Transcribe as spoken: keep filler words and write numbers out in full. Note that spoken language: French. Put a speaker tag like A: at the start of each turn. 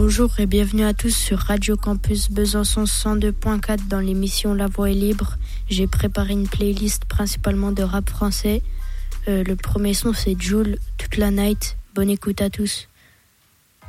A: Bonjour et bienvenue à tous sur Radio Campus Besançon cent deux point quatre dans l'émission La Voix est libre. J'ai préparé une playlist principalement de rap français. Euh, le premier son c'est Jul, Toute la Night. Bonne écoute à tous.